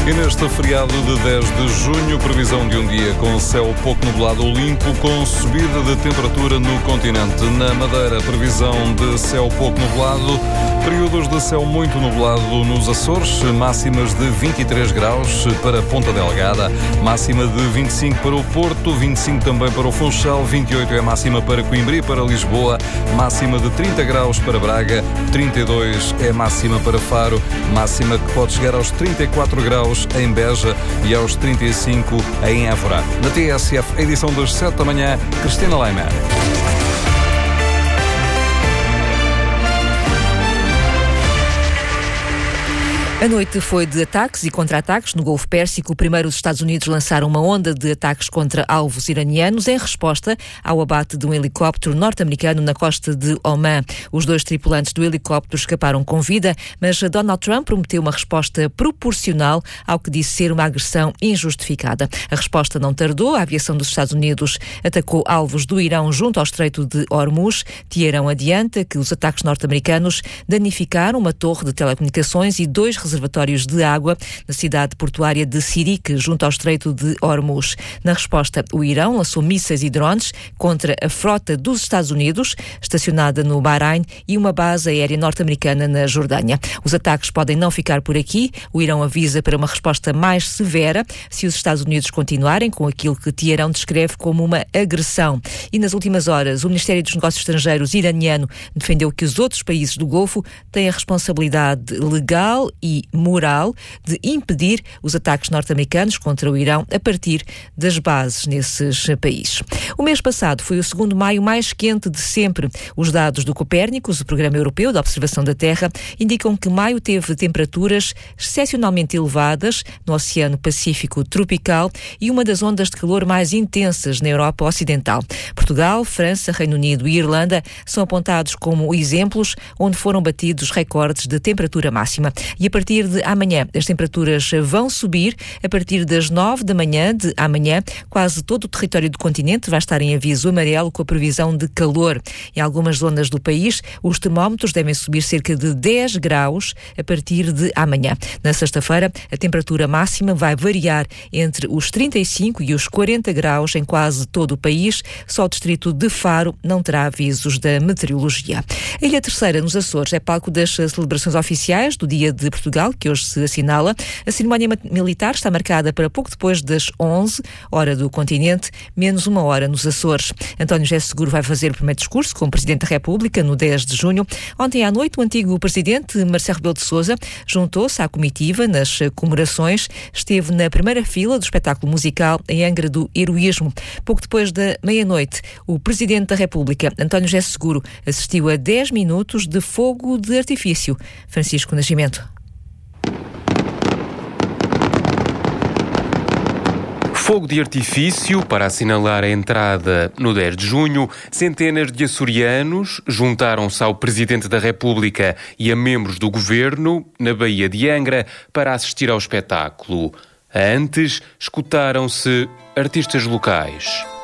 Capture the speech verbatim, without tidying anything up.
E neste feriado de dez de junho, previsão de um dia com céu pouco nublado ou limpo, com subida de temperatura no continente. Na Madeira, previsão de céu pouco nublado, períodos de céu muito nublado nos Açores, máximas de vinte e três graus para Ponta Delgada, máxima de vinte e cinco para o Porto, vinte e cinco também para o Funchal, vinte e oito é máxima para Coimbra e para Lisboa, máxima de trinta graus para Braga, trinta e dois é máxima para Faro, máxima que pode chegar aos trinta e quatro graus em Beja e aos trinta e cinco em Évora. Na T S F, a edição das sete da manhã, Cristina Leimer. A noite foi de ataques e contra-ataques no Golfo Pérsico. Primeiro, os Estados Unidos lançaram uma onda de ataques contra alvos iranianos em resposta ao abate de um helicóptero norte-americano na costa de Oman. Os dois tripulantes do helicóptero escaparam com vida, mas Donald Trump prometeu uma resposta proporcional ao que disse ser uma agressão injustificada. A resposta não tardou. A aviação dos Estados Unidos atacou alvos do Irão junto ao Estreito de Hormuz. Teherão adianta que os ataques norte-americanos danificaram uma torre de telecomunicações e dois reservatórios de água na cidade portuária de Sirik, junto ao Estreito de Hormuz. Na resposta, o Irão lançou mísseis e drones contra a frota dos Estados Unidos, estacionada no Bahrein, e uma base aérea norte-americana na Jordânia. Os ataques podem não ficar por aqui. O Irão avisa para uma resposta mais severa se os Estados Unidos continuarem com aquilo que Teherão descreve como uma agressão. E nas últimas horas, o Ministério dos Negócios Estrangeiros iraniano defendeu que os outros países do Golfo têm a responsabilidade legal e moral de impedir os ataques norte-americanos contra o Irão a partir das bases nesses países. O mês passado foi o segundo maio mais quente de sempre. Os dados do Copérnicos, o Programa Europeu de Observação da Terra, indicam que maio teve temperaturas excepcionalmente elevadas no Oceano Pacífico tropical e uma das ondas de calor mais intensas na Europa Ocidental. Portugal, França, Reino Unido e Irlanda são apontados como exemplos onde foram batidos recordes de temperatura máxima. E a partir de amanhã, as temperaturas vão subir. A partir das nove da manhã de amanhã, quase todo o território do continente vai estar em aviso amarelo com a previsão de calor. Em algumas zonas do país, os termómetros devem subir cerca de dez graus a partir de amanhã. Na sexta-feira, a temperatura máxima vai variar entre os trinta e cinco e os quarenta graus em quase todo o país. Só o distrito de Faro não terá avisos da meteorologia. A Ilha Terceira, nos Açores, é palco das celebrações oficiais do Dia de Portugal, que hoje se assinala. A cerimónia militar está marcada para pouco depois das onze, hora do continente, menos uma hora nos Açores. António José Seguro vai fazer o primeiro discurso como Presidente da República no dez de junho. Ontem à noite, o antigo Presidente, Marcelo Rebelo de Sousa, juntou-se à comitiva nas comemorações. Esteve na primeira fila do espetáculo musical em Angra do Heroísmo. Pouco depois da meia-noite, o Presidente da República, António José Seguro, assistiu a dez minutos de fogo de artifício. Francisco Nascimento. Fogo de artifício para assinalar a entrada no dez de junho. Centenas de açorianos juntaram-se ao Presidente da República e a membros do Governo na Baía de Angra para assistir ao espetáculo. Antes, escutaram-se artistas locais.